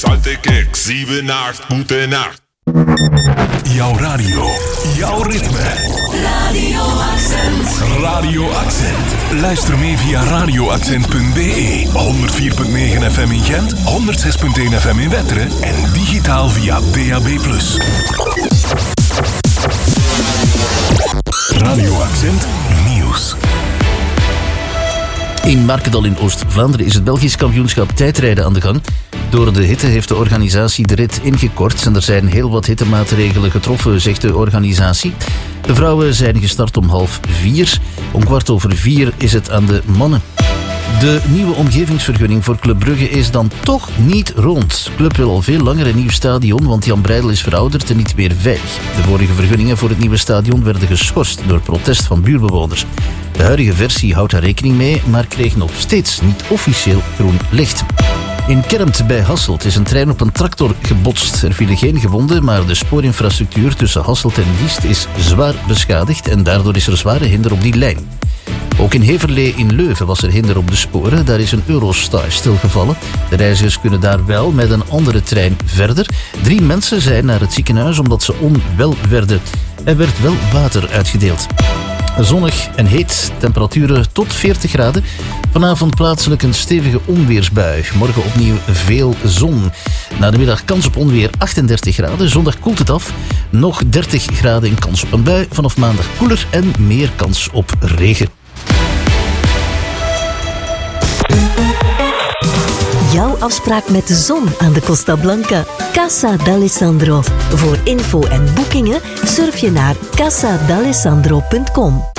Alte Kicks, 7-8, gute Nacht. Jouw radio, jouw ritme. Radio Accent. Radio Accent. Luister mee via radioaccent.be. 104.9 FM in Gent, 106.1 FM in Wetteren en digitaal via DAB+. Radio Accent Nieuws. In Markendal in Oost-Vlaanderen is het Belgisch kampioenschap tijdrijden aan de gang. Door de hitte heeft de organisatie de rit ingekort en er zijn heel wat hittemaatregelen getroffen, zegt de organisatie. De vrouwen zijn gestart om 3:30. Om 4:15 is het aan de mannen. De nieuwe omgevingsvergunning voor Club Brugge is dan toch niet rond. De club wil al veel langer een nieuw stadion, want Jan Breidel is verouderd en niet meer veilig. De vorige vergunningen voor het nieuwe stadion werden geschorst door protest van buurtbewoners. De huidige versie houdt daar rekening mee, maar kreeg nog steeds niet officieel groen licht. In Kermt bij Hasselt is een trein op een tractor gebotst. Er vielen geen gewonden, maar de spoorinfrastructuur tussen Hasselt en Diest is zwaar beschadigd en daardoor is er zware hinder op die lijn. Ook in Heverlee in Leuven was er hinder op de sporen. Daar is een Eurostar stilgevallen. De reizigers kunnen daar wel met een andere trein verder. 3 mensen zijn naar het ziekenhuis omdat ze onwel werden. Er werd wel water uitgedeeld. Zonnig en heet, temperaturen tot 40 graden. Vanavond plaatselijk een stevige onweersbui. Morgen opnieuw veel zon. Na de middag kans op onweer 38 graden. Zondag koelt het af. Nog 30 graden en kans op een bui. Vanaf maandag koeler en meer kans op regen. Jouw afspraak met de zon aan de Costa Blanca. Casa d'Alessandro. Voor info en boekingen surf je naar casadalessandro.com.